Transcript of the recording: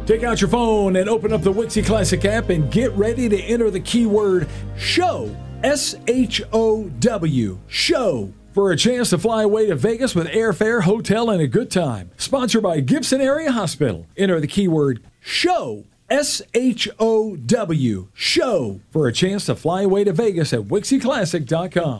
Take out your phone and open up the Wixie Classic app and get ready to enter the keyword SHOW, SHOW, SHOW, for a chance to fly away to Vegas with airfare, hotel, and a good time. Sponsored by Gibson Area Hospital. Enter the keyword SHOW, SHOW, SHOW, for a chance to fly away to Vegas at WixieClassic.com.